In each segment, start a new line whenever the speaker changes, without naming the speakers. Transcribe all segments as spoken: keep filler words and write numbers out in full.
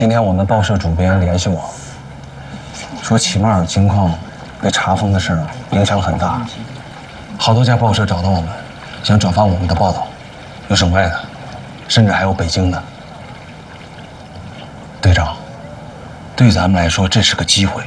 今天我们报社主编联系我，说齐马尔金矿被查封的事儿影响很大，好多家报社找到我们，想转发我们的报道，有省外的，甚至还有北京的。队长，对咱们来说这是个机会。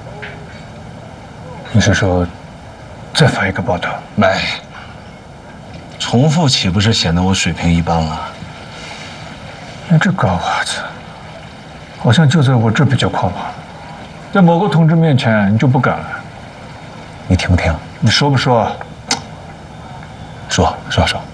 你是说再发一个报道？
没，重复岂不是显得我水平一般了？
你这高娃子，好像就在我这比较夸我，在某个同志面前你就不敢了。
你听不听？
你说不说？
说说说。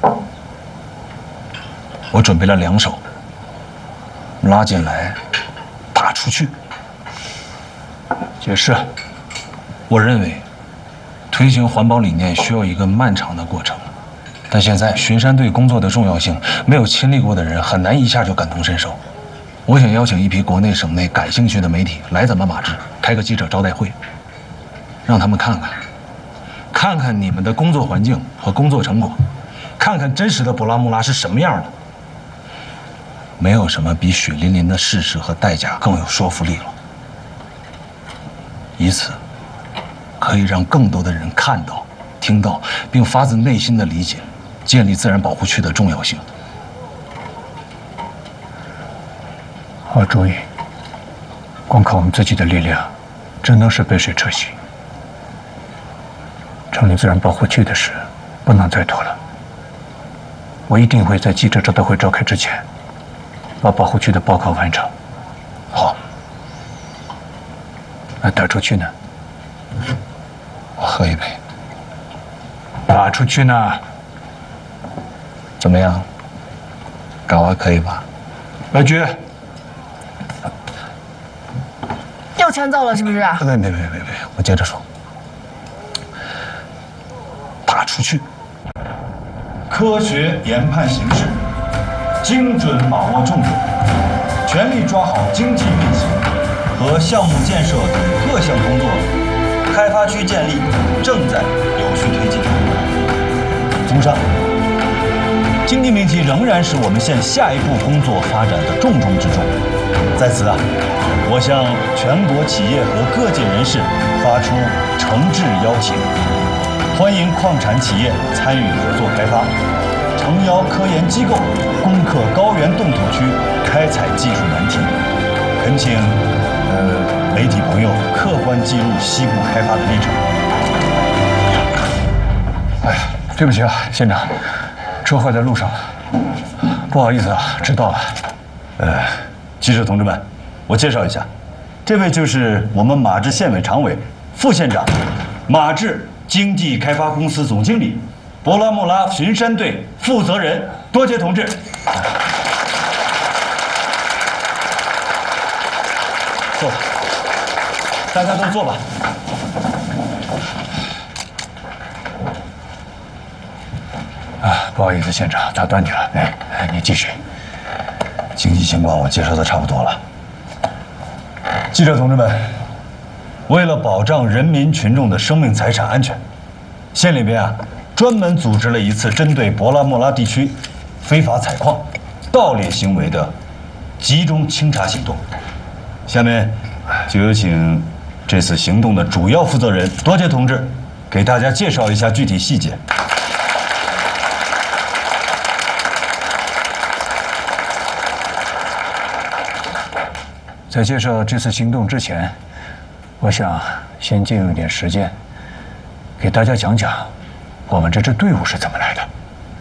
我准备了两手，拉进来，打出去。
解释。
我认为，推行环保理念需要一个漫长的过程，但现在巡山队工作的重要性，没有亲历过的人很难一下就感同身受。我想邀请一批国内省内感兴趣的媒体来咱们马治开个记者招待会，让他们看看，看看你们的工作环境和工作成果，看看真实的博拉木拉是什么样的。没有什么比血淋淋的事实和代价更有说服力了。以此，可以让更多的人看到、听到，并发自内心的理解，建立自然保护区的重要性。
好主意。光靠我们自己的力量，只能是杯水车薪。成立自然保护区的事，不能再拖了。我一定会在记者招待会召开之前，把保护区的报告完成。
好。
那打出去呢？
我喝一杯。
打出去呢？
怎么样？搞啊，可以吧？
白菊。
又欠揍了是不是？
别别别别别！我接着说。打出去。
科学研判形势，精准把握重点，全力抓好经济运行和项目建设等各项工作，开发区建立正在有序推进。综上，经济命题仍然是我们县下一步工作发展的重中之重。在此啊，我向全国企业和各界人士发出诚挚邀请，欢迎矿产企业参与合作开发，诚邀科研机构攻克高原冻土区开采技术难题。恳请呃媒体朋友客观记录西部开发的历程。
哎，对不起啊，县长，车坏在路上了，不好意思啊，迟到了。
呃，记者同志们，我介绍一下，这位就是我们马治县委常委、副县长，马治经济开发公司总经理，博拉木拉巡山队负责人多杰同志。坐吧，大家都坐吧。
啊，不好意思，县长，打断你了。哎，哎，你继续。
经济情况我介绍的差不多了。记者同志们，为了保障人民群众的生命财产安全，县里边啊专门组织了一次针对博拉莫拉地区非法采矿、盗猎行为的集中清查行动。下面就有请这次行动的主要负责人多杰同志给大家介绍一下具体细节。
在介绍这次行动之前，我想先借用一点时间，给大家讲讲我们这支队伍是怎么来的。